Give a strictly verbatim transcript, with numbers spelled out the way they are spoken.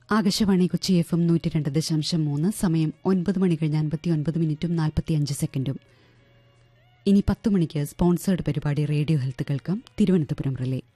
Akashvani Kochi F M നൂറ്റി രണ്ട് ദശാംശം മൂന്ന്. സമയം ഒൻപത് മണി കഴിഞ്ഞ് അൻപത്തി ഒൻപത് മിനിറ്റും നാൽപ്പത്തിയഞ്ച് സെക്കൻഡും. ഇനി പത്ത് മണിക്ക് സ്പോൺസേർഡ് പരിപാടി റേഡിയോ ഹെൽത്ത് കേൾക്കാം. തിരുവനന്തപുരം റിലേ.